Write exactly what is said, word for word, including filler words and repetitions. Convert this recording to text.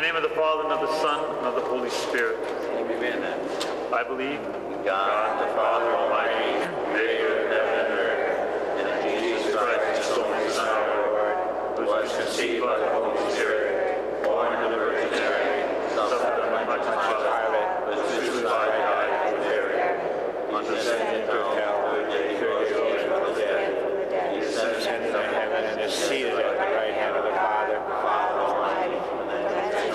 name of the Father, and of the Son, and of the Holy Spirit. Amen. I believe God, God the Father Almighty,